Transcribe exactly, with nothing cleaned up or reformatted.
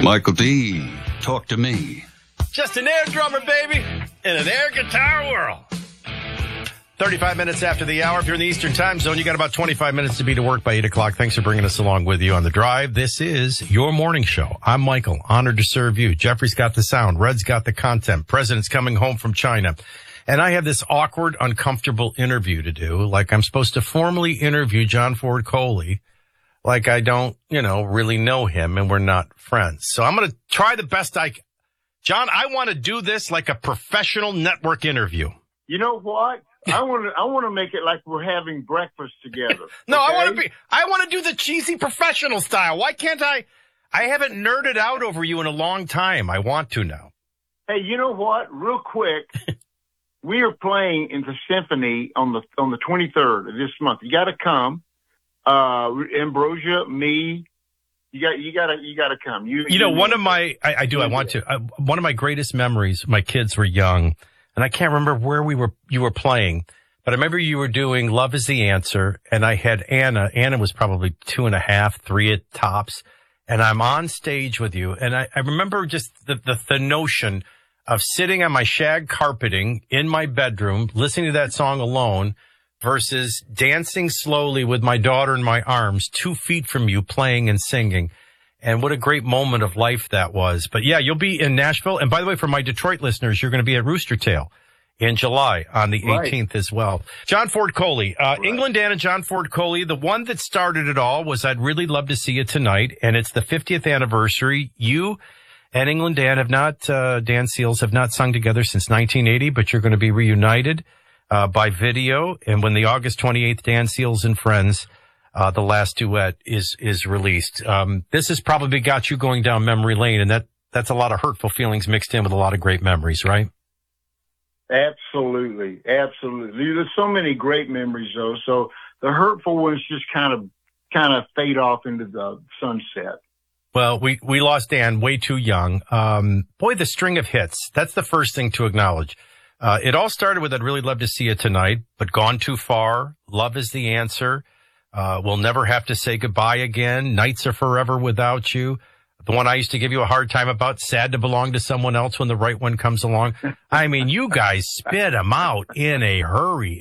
Michael D, talk to me. Just an air drummer, baby, in an air guitar world. thirty-five minutes after the hour. If you're in the Eastern time zone, you got about twenty-five minutes to be to work by eight o'clock. Thanks for bringing us along with you on the drive. This is your morning show. I'm Michael, honored to serve you. Jeffrey's got the sound. Red's got the content. President's coming home from China. And I have this awkward, uncomfortable interview to do. Like I'm supposed to formally interview John Ford Coley. Like I don't, you know, really know him and we're not friends. So I'm going to try the best I can. John, I want to do this like a professional network interview. You know what? I want to, I want to make it like we're having breakfast together. no, okay? I want to be, I want to do the cheesy professional style. Why can't I? I haven't nerded out over you in a long time. I want to now. Hey, you know what? Real quick. We are playing in the symphony on the, on the twenty-third of this month. You got to come. Uh, Ambrosia, me, you got, you gotta, you gotta come. You, you know, you one of my, I, I do, I want to, I, one of my greatest memories, my kids were young and I can't remember where we were, you were playing, but I remember you were doing Love is the Answer and I had Anna, Anna was probably two and a half, three at tops. And I'm on stage with you. And I, I remember just the, the, the notion of sitting on my shag carpeting in my bedroom, listening to that song alone, versus dancing slowly with my daughter in my arms, two feet from you, playing and singing. And what a great moment of life that was. But yeah, you'll be in Nashville. And by the way, for my Detroit listeners, you're going to be at Rooster Tail in July on the eighteenth right. as well. John Ford Coley, uh, right. England Dan and John Ford Coley. The one that started it all was I'd really love to see you tonight. And it's the fiftieth anniversary. You and England Dan have not, uh, Dan Seals have not sung together since nineteen eighty, but you're going to be reunited. Uh, by video, and when the August twenty-eighth Dan Seals and Friends, uh, the last duet is, is released. Um, this has probably got you going down memory lane, and that, that's a lot of hurtful feelings mixed in with a lot of great memories, right? Absolutely. Absolutely. There's so many great memories though. So the hurtful ones just kind of, kind of fade off into the sunset. Well, we, we lost Dan way too young. Um, boy, the string of hits. That's the first thing to acknowledge. Uh, it all started with I'd really love to see you tonight, but Gone Too Far, Love is the Answer, uh, We'll Never Have to Say Goodbye Again, Nights Are Forever Without You, the one I used to give you a hard time about, Sad to Belong to Someone Else When the Right One Comes Along. I mean, you guys spit them out in a hurry.